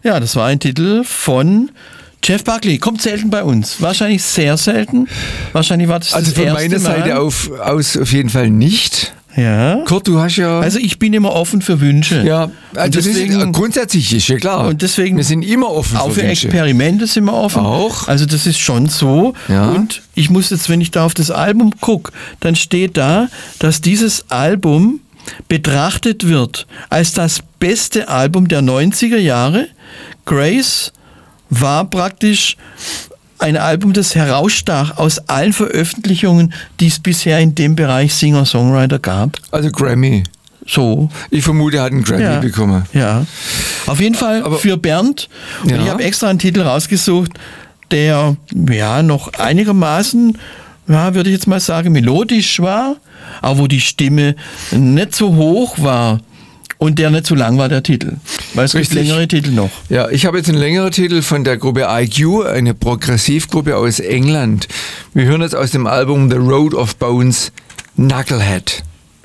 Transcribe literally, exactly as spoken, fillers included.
Ja, das war ein Titel von Jeff Buckley. Kommt selten bei uns. Wahrscheinlich sehr selten. Wahrscheinlich war das Also das von erste meiner Seite Mal. auf, aus auf jeden Fall nicht. Ja. Kurt, du hast ja... Also ich bin immer offen für Wünsche. ja, also deswegen- das ist, grundsätzlich ist ja klar. Und deswegen- wir sind immer offen Auch für für Wünsche. Experimente sind wir offen. Auch. Also das ist schon so. Ja. Und ich muss jetzt, wenn ich da auf das Album gucke, dann steht da, dass dieses Album betrachtet wird als das beste Album der neunziger Jahre. Grace war praktisch ein Album, das herausstach aus allen Veröffentlichungen, die es bisher in dem Bereich Singer-Songwriter gab. Also Grammy. So. Ich vermute, er hat einen Grammy Ja. bekommen. Ja. Auf jeden Fall Aber- für Bernd. Und Ja. ich habe extra einen Titel rausgesucht, der ja noch einigermaßen, ja, würde ich jetzt mal sagen, melodisch war, aber wo die Stimme nicht so hoch war und der nicht so lang war, der Titel. Weil es gibt Richtig. längere Titel noch. Ja, ich habe jetzt einen längeren Titel von der Gruppe I Q, eine Progressivgruppe aus England. Wir hören jetzt aus dem Album The Road of Bones, Knucklehead.